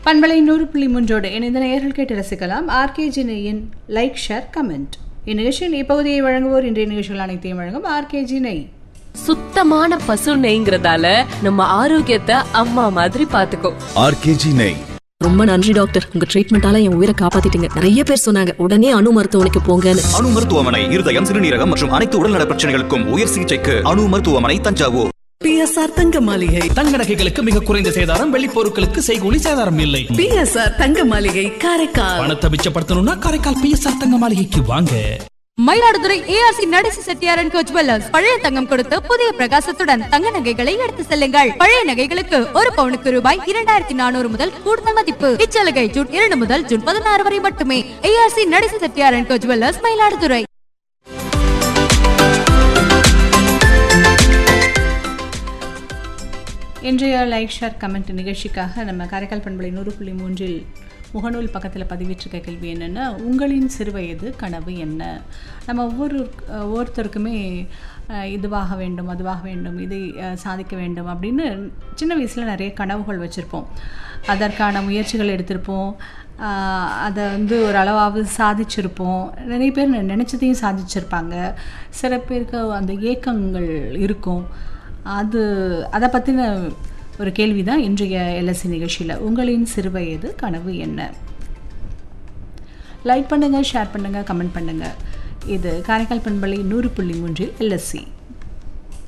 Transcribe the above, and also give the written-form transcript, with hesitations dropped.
பண்பலை 100.3 இணைந்த நேயர்கள் கேட்டு ரசிக்கலாம். ஆர்கேஜினையின் லைக் ஷேர் கமெண்ட். இந்நிகழ்ச்சியின் இப்பகுதியை வழங்குவோர் இன்றைய நிகழ்ச்சிகள் அனைத்தையும் வழங்கும் ஆர்கேஜினை. சுத்தமான பசு நெய்ங்கிறதால நம்ம ஆரோக்கியத்தை அம்மா மாதிரி பாத்துக்கோ. ஆர்கேஜி நெய். ரொம்ப நன்றி டாக்டர், உங்க ட்ரீட்மெண்டால என் உயிரை காப்பாத்திட்டீங்க. நிறைய பேர் சொன்னாங்க உடனே அணு மருத்துவமனைக்கு போங்கன்னு. அணு மருத்துவமனை இருதயம், சிறுநீரகம் மற்றும் அனைத்து உடல்நல பிரச்சனைகளுக்கும் உயர் சிகிச்சைக்கு அணு மருத்துவமனை, தஞ்சாவூர். பிஎஸ்ஆர் தங்க மாளிகை. தங்க நகைகளுக்கு மிக குறைந்த சேதாரம், வெள்ளி பொருட்களுக்கு செய்கூலி சேதாரம் இல்லை. பிஎஸ்ஆர் தங்க மாளிகை, காரைக்கால். பணத்தை மிச்சப்படுத்தணும்னா காரைக்கால் பிஎஸ்ஆர் தங்க மாளிகைக்கு வாங்க. Mayiladuthurai ARC நடேசி Chettiar and go jewellers பழைய தங்கம் கொடுத்து புதிய பிரகாசத்துடன் தங்க நகைகளை எடுத்து செல்லுங்கள். பழைய நகைகளுக்கு ஒரு பவுனுக்கு ரூபாய் 2400 முதல் கூடுதல் மதிப்பு. இச்சலுகை ஜூன் 2 முதல் ஜூன் 16 வரை மட்டுமே. ARC நடேசி Chettiar and go jewellers, Mayiladuthurai. இன்றைய லைக் ஷேர் கமெண்ட் நிகழ்ச்சிக்காக நம்ம காரைக்கால் பண்பலை 100.3 முகநூல் பக்கத்தில் பதிவிட்டிருக்க கேள்வி என்னென்னா, உங்களின் சிறுவயது கனவு என்ன? நம்ம ஒவ்வொருத்தருக்குமே இதுவாக வேண்டும், அதுவாக வேண்டும், இதை சாதிக்க வேண்டும் அப்படின்னு சின்ன வயசில் நிறைய கனவுகள் வச்சுருப்போம். அதற்கான முயற்சிகள் எடுத்திருப்போம். அதை ஒரு அளவாவது சாதிச்சிருப்போம். நிறைய பேர் நினச்சதையும் சாதிச்சிருப்பாங்க. சில பேருக்கு அந்த ஏக்கங்கள் இருக்கும். அதை பற்றின ஒரு கேள்வி தான் இன்றைய எல்எஸ்சி நிகழ்ச்சியில். உங்களின் சிறுவயது கனவு என்ன? லைக் பண்ணுங்கள், ஷேர் பண்ணுங்கள், கமெண்ட் பண்ணுங்கள். இது காரைக்கால் பண்பலை 100.3 எல்எஸ்சி.